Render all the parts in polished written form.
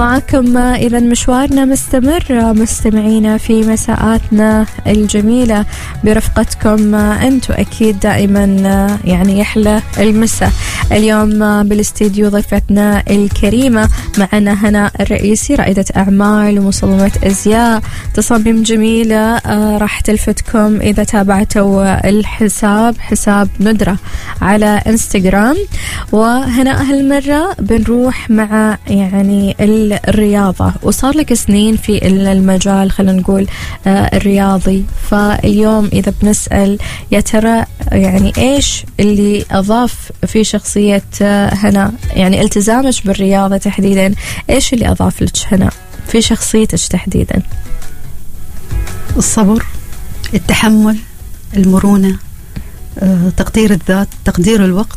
معكم إذا مشوارنا مستمر مستمعينا في مساءاتنا الجميلة برفقتكم أنتم أكيد دائما يعني يحلى المساء. اليوم بالاستديو ضيفتنا الكريمة معنا هنا الرئيسي، رائدة أعمال ومصممة أزياء تصاميم جميلة راح تلفتكم إذا تابعتوا الحساب، حساب ندرة على انستغرام. وهنا هالمرة بنروح مع يعني الرياضة، وصار لك سنين في المجال خلينا نقول الرياضي. فاليوم إذا بنسأل يا ترى يعني إيش اللي أضاف في شخصية هنا، يعني التزامك بالرياضة تحديدا، إيش اللي أضاف لك هنا في شخصيتك تحديدا؟ الصبر، التحمل، المرونة، تقدير الذات، تقدير الوقت،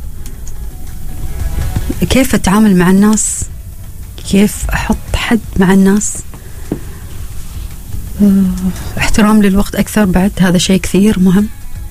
كيف أتعامل مع الناس، كيف أحط حد مع الناس، احترام للوقت أكثر بعد، هذا شيء كثير مهم.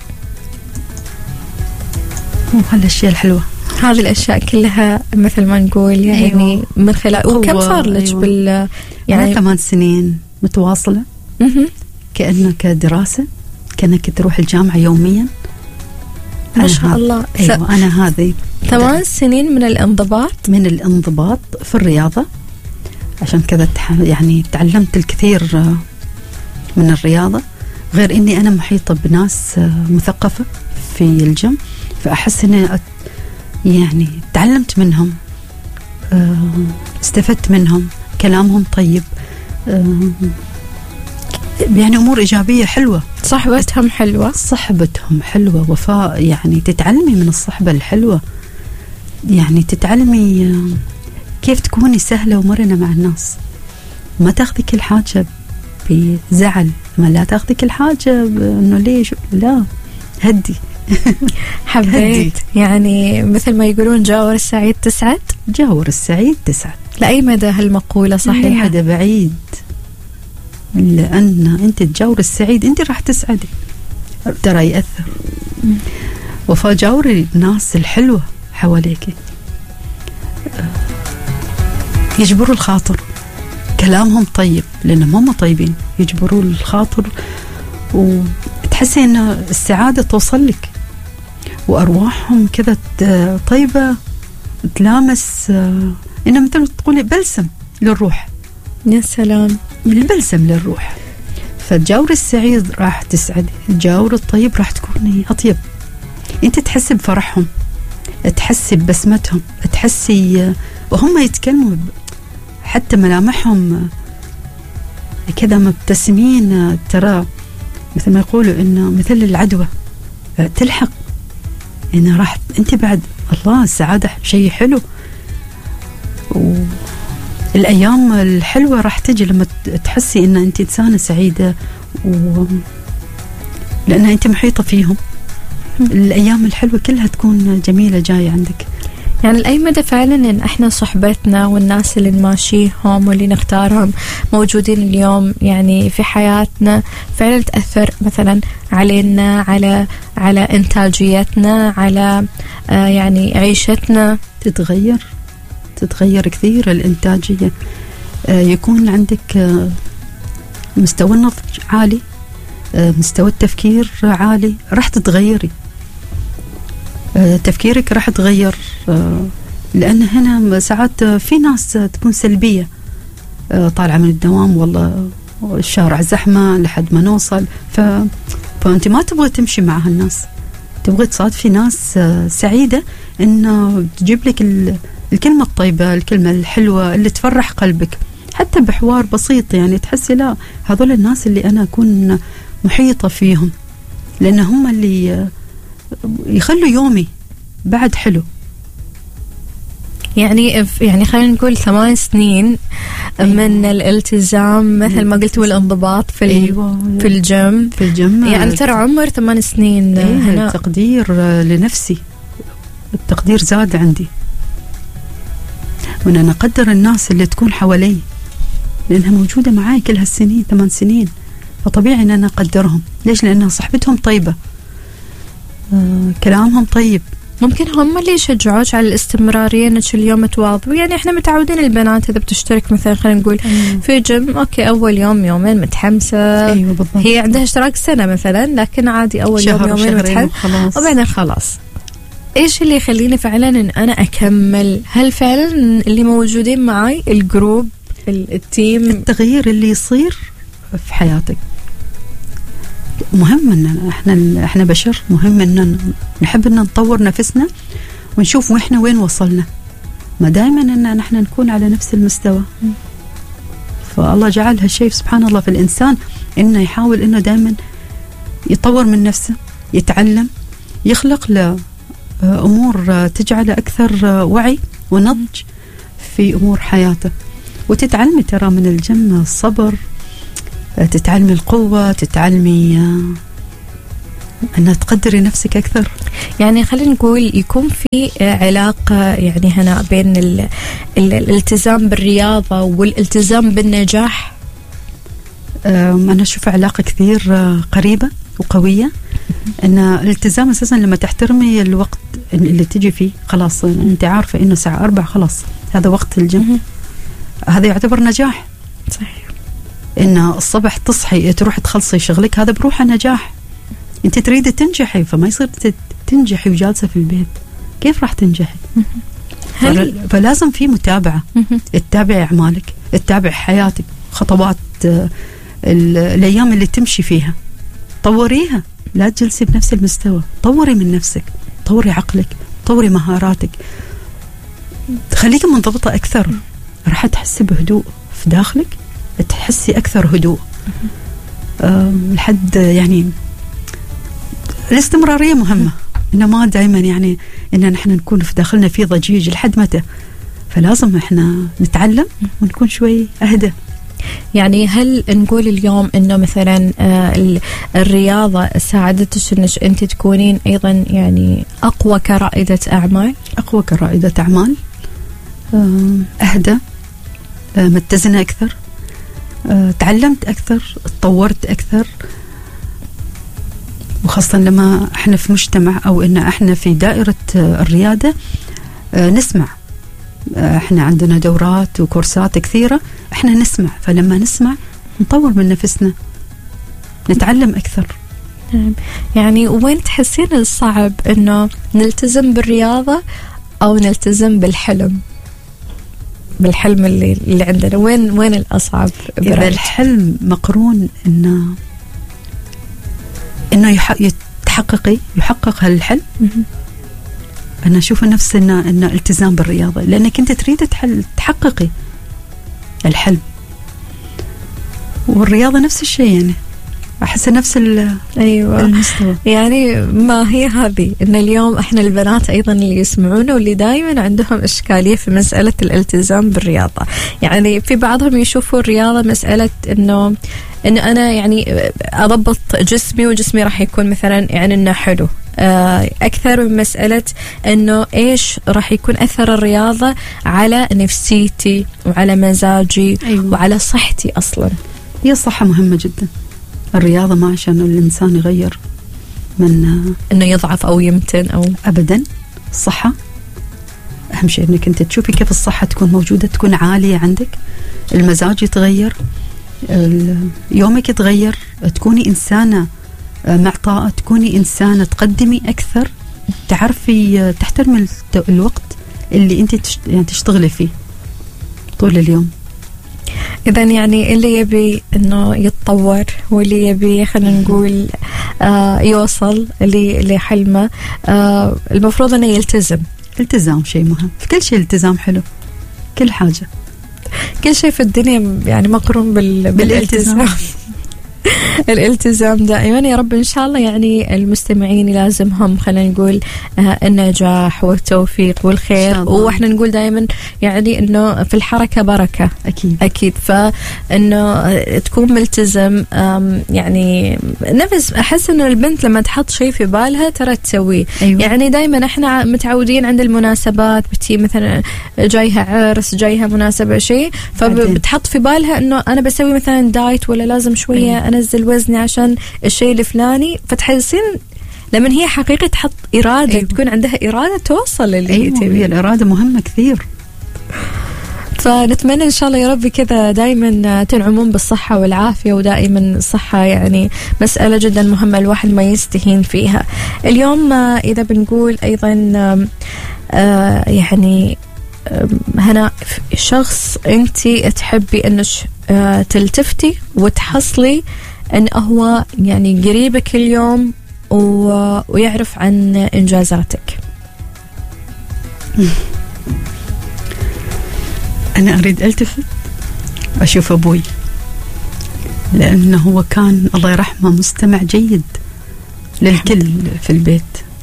وهالأشياء الحلوة، هذه الأشياء كلها مثل ما نقول يعني أيوة. من خلال وكم صار لك أيوة. بال يعني 8 سنين متواصلة كأنك دراسة، كأنك تروح الجامعة يوميا. ما شاء الله. أيوة أنا هذه 8 سنين من الانضباط في الرياضة، عشان كذا يعني تعلمت الكثير من الرياضة، غير إني أنا محيطة بناس مثقفة في الجيم، فأحس إني يعني تعلمت منهم، استفدت منهم، كلامهم طيب، يعني أمور إيجابية حلوة. صحبتهم حلوة، وفاء، يعني تتعلمي من الصحبة الحلوة، يعني تتعلمي كيف تكوني سهلة ومرنة مع الناس، ما تاخذي كل حاجة بزعل، ما لا تاخذي كل حاجة إنه ليش، لا هدي. حبيت يعني مثل ما يقولون جاور السعيد تسعد. لأي مدى هالمقولة صحيحة؟ لأي مدى بعيد، لأن أنت تجاور السعيد أنت راح تسعدي، ترى يأثر. وفجاوري الناس الحلوة حواليك، يجبروا الخاطر، كلامهم طيب لأنهم هم طيبين، يجبروا الخاطر وتحسي أن السعادة توصل لك، وأرواحهم كذا طيبة تلامس، إنه مثل تقولي بلسم للروح. يا سلام، البلسم للروح. فالجاور السعيد راح تسعد، الجاور الطيب راح تكوني أطيب، أنت تحسي بفرحهم، تحسي ببسمتهم، تحسي وهم يتكلموا حتى ملامحهم كذا مبتسمين، ترى مثل ما يقولوا إنه مثل العدوى تلحق، إنه راح أنت بعد الله السعادة شيء حلو. الأيام الحلوة راح تجي لما تحسي إن أنت إنسانة سعيدة، لأنها أنت محيطة فيهم. الأيام الحلوة كلها تكون جميلة جاية عندك. يعني لأي مدى فعلا إن إحنا صحبتنا والناس اللي نماشيهم واللي نختارهم موجودين اليوم يعني في حياتنا فعلا تأثر مثلا علينا، على إنتاجيتنا، على يعني عيشتنا. تتغير كثير الإنتاجية، يكون عندك مستوى النضج عالي، مستوى التفكير عالي، راح تتغيري، تفكيرك راح يتغير، لأن هنا ساعات في ناس تكون سلبية، طالعة من الدوام والله الشارع زحمة لحد ما نوصل، فأنت ما تبغى تمشي مع هالناس، تبغى تصادفي ناس سعيدة إنه تجيب لك الكلمة الطيبة، الكلمة الحلوة اللي تفرح قلبك، حتى بحوار بسيط يعني تحسي لا هذول الناس اللي أنا أكون محيطة فيهم، لأن هم اللي يخلوا يومي بعد حلو. يعني خلينا نقول 8 سنين من الالتزام مثل ما قلت والانضباط في الجيم يعني ترى عمر 8 سنين. هنا تقدير لنفسي، التقدير زاد عندي، وأنا أقدر الناس اللي تكون حوالي لأنها موجودة معاي كل هالسنين 8 سنين، فطبيعي أن أنا أقدرهم. ليش؟ لأن صحبتهم طيبة، كلامهم طيب، ممكن هم اللي يشجعوك على الاستمرارية انك اليوم تواظبي. يعني احنا متعودين البنات اذا بتشترك مثلا خلينا نقول في جيم، اوكي اول يوم يومين متحمسة، ايوه بالضبط، هي عندها اشتراك سنة مثلا، لكن عادي اول يوم يومين متحمسة وبعدين خلاص. ايش اللي يخليني فعلا ان انا اكمل؟ هل فعلا اللي موجودين معي الجروب التيم؟ التغيير اللي يصير في حياتك مهم. ان احنا بشر، مهم ان نحب ان نطور نفسنا ونشوف واحنا وين وصلنا، ما دائما ان نحن نكون على نفس المستوى. فالله جعل هالشيء سبحان الله في الانسان، انه يحاول انه دائما يطور من نفسه، يتعلم، يخلق له امور تجعله اكثر وعي ونضج في امور حياته. وتتعلمي ترى من الجيم الصبر، تتعلمي القوة، تتعلمي أن تقدري نفسك أكثر. يعني خلينا نقول يكون في علاقة يعني هنا بين الالتزام بالرياضة والالتزام بالنجاح. أنا أشوف علاقة كثير قريبة وقوية. أن الالتزام أساسا لما تحترمي الوقت اللي تجي فيه، خلاص أنت عارفة إنه الساعة 4 خلاص هذا وقت الجيم، هذا يعتبر نجاح. صحيح. إن الصبح تصحي تروح تخلصي شغلك، هذا بروحه نجاح. أنت تريد تنجحي، فما يصير تنجحي وجالسة في البيت، كيف راح تنجحي؟ فلازم في متابعة، تتابعي أعمالك، تتابعي حياتك، خطوات الأيام اللي تمشي فيها طوريها، لا تجلسي بنفس المستوى، طوري من نفسك، طوري عقلك، طوري مهاراتك، خليكي منضبطة أكثر، راح تحسي بهدوء في داخلك، تحسي أكثر هدوء. لحد يعني الاستمرارية مهمة، إنه ما دائما يعني إن نحن نكون في داخلنا في ضجيج لحد متى، فلازم إحنا نتعلم ونكون شوي أهدى. يعني هل نقول اليوم إنه مثلا الرياضة ساعدتك إنك أنت تكونين أيضا يعني أقوى كرائدة أعمال؟ أقوى كرائدة أعمال، أهدى، متزنة أكثر، تعلمت أكثر، تطورت أكثر. وخاصة لما احنا في مجتمع أو إن احنا في دائرة الريادة نسمع، احنا عندنا دورات وكورسات كثيرة، احنا نسمع، فلما نسمع نطور من نفسنا، نتعلم أكثر. يعني وين تحسين الصعب إنه نلتزم بالرياضة أو نلتزم بالحلم اللي عندنا؟ وين الأصعب؟ إذا الحلم مقرون إنه يحقق هالحلم، أنا أشوف نفس إنه التزام بالرياضة، لأنك أنت تريد تحققي الحلم، والرياضة نفس الشيء، يعني أحس نفس أيوة المستوى. يعني ما هي هذه إن اليوم إحنا البنات أيضا اللي يسمعونا واللي دائما عندهم إشكالية في مسألة الالتزام بالرياضة. يعني في بعضهم يشوفوا الرياضة مسألة إنه أنا يعني أضبط جسمي وجسمي راح يكون مثلا يعني إنه حلو، أكثر من مسألة إنه إيش راح يكون أثر الرياضة على نفسيتي وعلى مزاجي. أيوة. وعلى صحتي. أصلا هي الصحة مهمة جدا. الرياضة ما عشان الإنسان يغير من إنه يضعف أو يمتن أو أبدا. الصحة أهم شيء، إنك أنت تشوفي كيف الصحة تكون موجودة، تكون عالية عندك، المزاج يتغير، يومك يتغير، تكوني إنسانة معطاءة، تكوني إنسانة تقدمي أكثر، تعرفي تحترمي الوقت اللي أنت يعني تشتغلي فيه طول اليوم. إذن يعني اللي يبي إنه يتطور واللي يبي خلينا نقول يوصل لحلمه، المفروض إنه يلتزم. التزام شيء مهم في كل شيء، الالتزام حلو، كل حاجة، كل شيء في الدنيا يعني مقرون بالالتزام. الالتزام دائما. يا رب إن شاء الله يعني المستمعين لازمهم خلينا نقول النجاح والتوفيق والخير، وإحنا نقول دائما يعني إنه في الحركة بركة. أكيد. فإنه تكون ملتزم، يعني نفس أحس إنه البنت لما تحط شيء في بالها ترى تسويه. أيوة. يعني دائما إحنا متعودين عند المناسبات بتي مثلا جايها عرس، جايها مناسبة شيء، فبتحط في بالها إنه أنا بسوي مثلا دايت ولا لازم شوية. أيوة. أنزل وزني عشان الشيء الفلاني، فتحسين لمن هي حقيقة تحط إرادة. أيوة. تكون عندها إرادة توصل للي هي تبيه. هي الإرادة مهمة كثير. فنتمنى إن شاء الله يا ربي كذا دائما تنعمون بالصحة والعافية، ودائما الصحة يعني مسألة جدا مهمة الواحد ما يستهين فيها. اليوم إذا بنقول أيضا يعني هنا شخص أنت تحبي أنك تلتفتي وتحصلي أن هو يعني قريبك اليوم ويعرف عن إنجازاتك. أنا أريد ألتفت أشوف أبوي، لأنه هو كان الله يرحمه مستمع جيد للكل في البيت،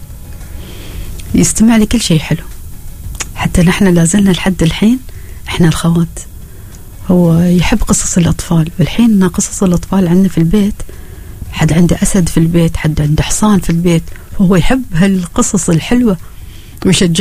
يستمع لكل شيء حلو. حتى نحن لازلنا لحد الحين إحنا الخوات، هو يحب قصص الأطفال. والحين قصص الأطفال عندنا في البيت، حد عنده أسد في البيت، حد عنده حصان في البيت، فهو يحب هالقصص الحلوة ويشجع